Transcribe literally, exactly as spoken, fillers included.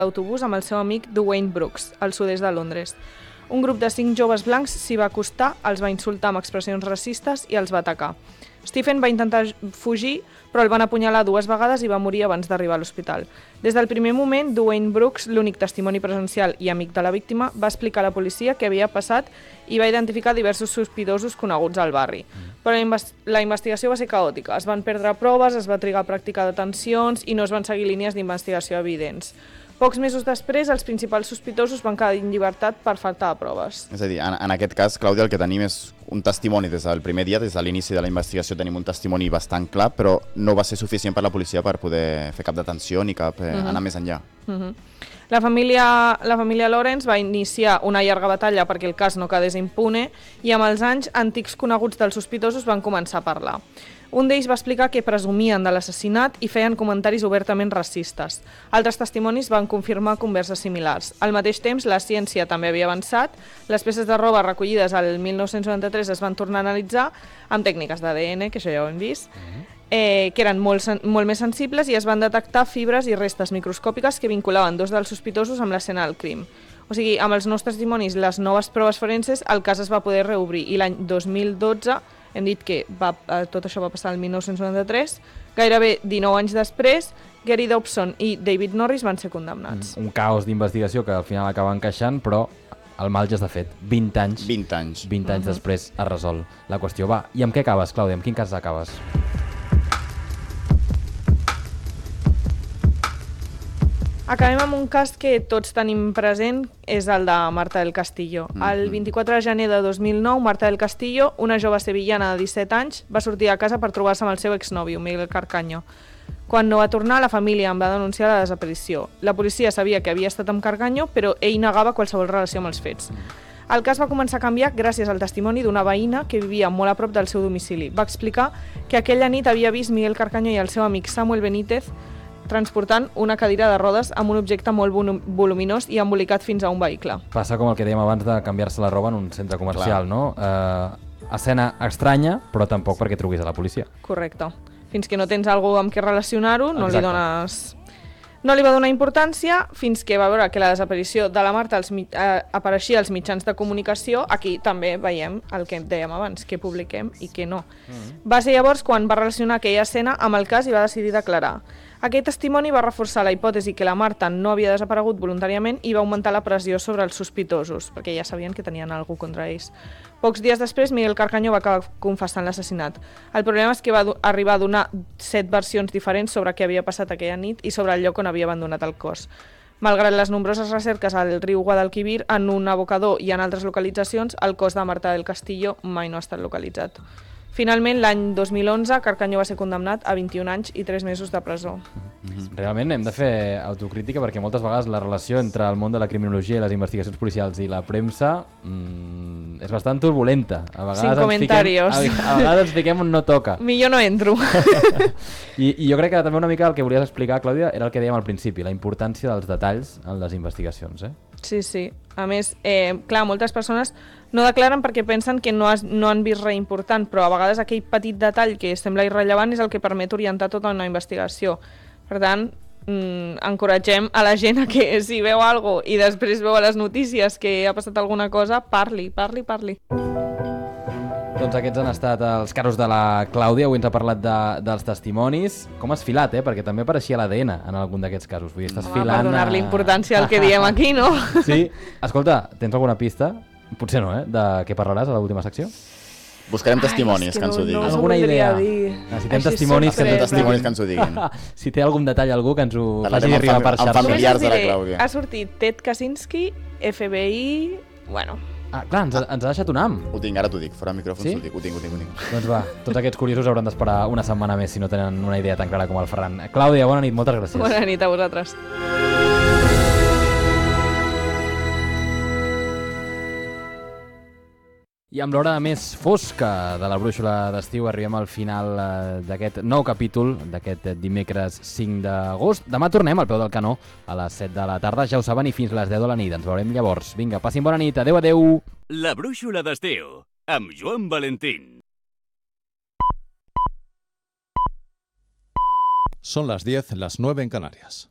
d'autobús amb el seu amic Dwayne Brooks, al sud-est de Londres. Un grup de cinc joves blancs s'hi va acostar, els va insultar amb expressions racistes i els va atacar. Stephen va intentar fugir, però el van apunyalar dues vegades i va morir abans d'arribar a l'hospital. Des del primer moment, Dwayne Brooks, l'únic testimoni presencial i amic de la víctima, va explicar a la policia què havia passat i va identificar diversos sospitosos coneguts al barri. Però la, invest la investigació va ser caòtica. Es van perdre proves, es va trigar a practicar detencions i no es van seguir línies d'investigació evidents. Pocs mesos després, els principals sospitosos van quedar en llibertat per falta de proves. És a dir, en, en aquest cas, Clàudia, el que tenim és un testimoni des del primer dia, des de l'inici de la investigació tenim un testimoni bastant clar, però no va ser suficient per la policia per poder fer cap detenció ni cap eh, uh -huh. anar més enllà. Uh -huh. La família, la família Lawrence va iniciar una llarga batalla perquè el cas no quedés impune i amb els anys antics coneguts dels sospitosos van començar a parlar. Un d'ells va explicar que presumien de l'assassinat i feien comentaris obertament racistes. Altres testimonis van confirmar converses similars. Al mateix temps, la ciència també havia avançat. Les peces de roba recollides al mil nou-cents noranta-tres es van tornar a analitzar amb tècniques d'A D N, que això ja ho hem vist, eh, que eren molt, molt més sensibles i es van detectar fibres i restes microscòpiques que vinculaven dos dels sospitosos amb l'escena del crim. O sigui, amb els nous testimonis, les noves proves forenses, el cas es va poder reobrir i l'any dos mil dotze hem dit que va, tot això va passar el mil nou-cents noranta-tres, gairebé dinou anys després, Gary Dobson i David Norris van ser condemnats. Un, un caos d'investigació que al final acaba encaixant, però el mal ja està fet. vint anys. vint anys. vint anys uh -huh. després es resol la qüestió. Va, i amb què acabes, Clàudia? Amb quin cas acabes? Acabem amb un cas que tots tenim present, és el de Marta del Castillo. El vint-i-quatre de gener de dos mil nou, Marta del Castillo, una jove sevillana de disset anys, va sortir de casa per trobar-se amb el seu exnòvio, Miguel Carcaño. Quan no va tornar, la família en va denunciar la desaparició. La policia sabia que havia estat amb Carcaño, però ell negava qualsevol relació amb els fets. El cas va començar a canviar gràcies al testimoni d'una veïna que vivia molt a prop del seu domicili. Va explicar que aquella nit havia vist Miguel Carcaño i el seu amic Samuel Benítez transportant una cadira de rodes amb un objecte molt voluminós i embolicat fins a un vehicle. Passa com el que dèiem abans de canviar-se la roba en un centre comercial, Clar. no? Uh, escena estranya, però tampoc perquè truquis a la policia. Correcte. Fins que no tens alguna amb què relacionar-ho, no li dones... No li va donar importància fins que va veure que la desaparició de la Marta als, eh, apareixia als mitjans de comunicació. Aquí també veiem el que dèiem abans, què publiquem i què no. Mm-hmm. Va ser llavors quan va relacionar aquella escena amb el cas i va decidir declarar. Aquest testimoni va reforçar la hipòtesi que la Marta no havia desaparegut voluntàriament i va augmentar la pressió sobre els sospitosos, perquè ja sabien que tenien alguna cosa contra ells. Pocs dies després, Miguel Carcaño va acabar confessant l'assassinat. El problema és que va arribar a donar set versions diferents sobre què havia passat aquella nit i sobre el lloc on havia abandonat el cos. Malgrat les nombroses recerques al riu Guadalquivir, en un abocador i en altres localitzacions, el cos de Marta del Castillo mai no ha estat localitzat. Finalment, l'any dos mil onze, Carcaño va ser condemnat a vint-i-un anys i tres mesos de presó. Realment hem de fer autocrítica perquè moltes vegades la relació entre el món de la criminologia i les investigacions policials i la premsa mmm, és bastant turbulenta. A vegades Sin comentarios. Fiquem, a, a vegades ens fiquem on no toca. Millor no entro. I, I jo crec que també una mica el que volies explicar, Clàudia, era el que dèiem al principi, la importància dels detalls en les investigacions, eh? Sí, sí. A més, eh, clar, moltes persones no declaren perquè pensen que no, has, no han vist res important, però a vegades aquell petit detall que sembla irrellevant és el que permet orientar tota una investigació. Per tant, mm, encoratgem a la gent a que si veu alguna cosa i després veu a les notícies que ha passat alguna cosa, parli, parli, parli. Doncs aquests han estat els casos de la Clàudia, avui ens ha parlat de, dels testimonis. Com has filat, eh? Perquè també apareixia l'A D N en algun d'aquests casos. Vull dir, estàs Home, filant... per donar-li importància al que diem aquí, no? Sí. Escolta, tens alguna pista? Potser no, eh? De què parlaràs a l'última secció? Buscarem testimonis Ai, que que ens ho no, diguin. no us Alguna idea? dir. Necessitem Així testimonis, que, sorpresa. testimonis que ens ho diguin. Si té algun detall algú que ens ho Parlarem faci amb arribar per fam- amb xarxa. familiars de la Diré, Clàudia. ha sortit Ted Kaczynski, F B I... Bueno, Ah, clar, ens, ha- ens ha deixat un am. Ho tinc, ara t'ho dic, fora micròfons Sí? ho dic, ho tinc, ho tinc, ho tinc. Doncs va, tots aquests curiosos hauran d'esperar una setmana més si no tenen una idea tan clara com el Ferran. Clàudia, bona nit, moltes gràcies. bona nit a vosaltres. I amb l'hora més fosca de la brúixola d'estiu arribem al final eh, d'aquest nou capítol, d'aquest dimecres cinc d'agost. Demà tornem al peu del canó a les set de la tarda, ja ho saben, i fins les deu de la nit. Ens veurem llavors. Vinga, passin bona nit. Adéu, adéu. La brúixola d'estiu, amb Joan Valentín. Son las diez, las nueve en Canarias.